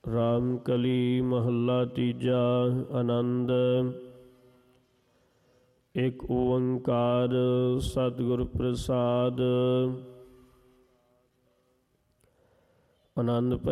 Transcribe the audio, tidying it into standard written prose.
ਰਾਮ ਕਲੀ ਮਹੱਲਾ ਤੀਜਾ। ਆਨੰਦ। ਇਕ ਓੰਕਾਰ ਸਤਿਗੁਰ ਪ੍ਰਸਾਦ। ਆਨੰਦ